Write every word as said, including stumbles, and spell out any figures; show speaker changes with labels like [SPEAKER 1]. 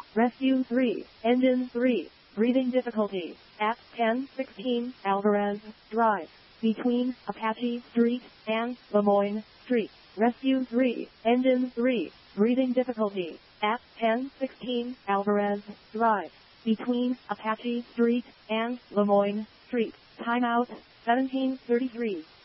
[SPEAKER 1] Rescue three, Engine three, breathing difficulty, at ten sixteen Alvarez Drive, between Apache Street and Lemoyne Street. Rescue three, Engine three, breathing difficulty, at ten sixteen Alvarez Drive, between Apache Street and Lemoyne Street. Timeout, seventeen thirty-three.